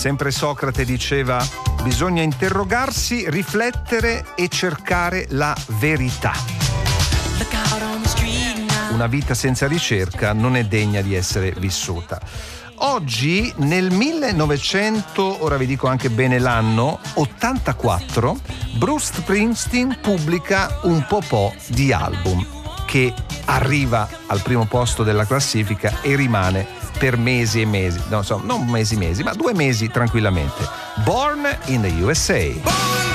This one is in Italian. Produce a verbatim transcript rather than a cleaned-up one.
Sempre Socrate diceva: bisogna interrogarsi, riflettere e cercare la verità. Una vita senza ricerca non è degna di essere vissuta. Oggi, nel millenovecento, ora vi dico anche bene l'anno, ottantaquattro, Bruce Springsteen pubblica un po' po' di album che arriva al primo posto della classifica e rimane per mesi e mesi, no, insomma, non mesi e mesi, ma due mesi tranquillamente. Born in the U S A.